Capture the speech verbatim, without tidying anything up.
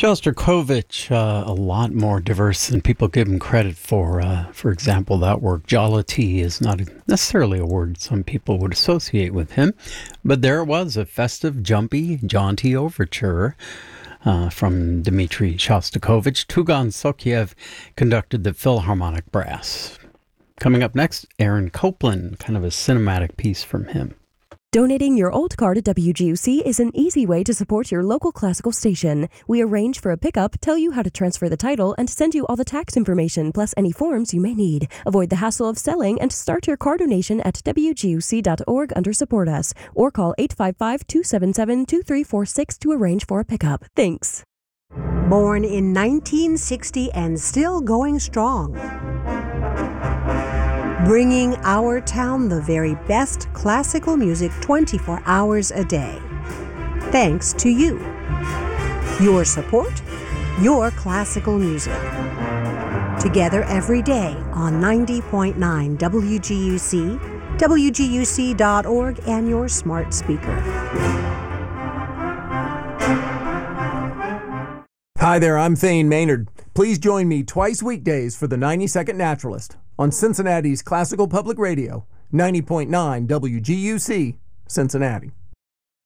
Shostakovich, uh, a lot more diverse than people give him credit for. Uh, for example, that work, jollity, is not necessarily a word some people would associate with him, but there it was, a festive, jumpy, jaunty overture uh, from Dmitri Shostakovich. Tugan Sokiev conducted the Philharmonic Brass. Coming up next, Aaron Copland, kind of a cinematic piece from him. Donating your old car to W G U C is an easy way to support your local classical station. We arrange for a pickup, tell you how to transfer the title, and send you all the tax information plus any forms you may need. Avoid the hassle of selling and start your car donation at W G U C dot org under Support Us or call eight five five, two seven seven, two three four six to arrange for a pickup. Thanks. Born in nineteen sixty and still going strong. Bringing our town the very best classical music twenty-four hours a day. Thanks to you. Your support, your classical music. Together every day on ninety point nine W G U C, W G U C dot org, and your smart speaker. Hi there, I'm Thane Maynard. Please join me twice weekdays for the ninety second Naturalist on Cincinnati's Classical Public Radio, ninety point nine W G U C, Cincinnati.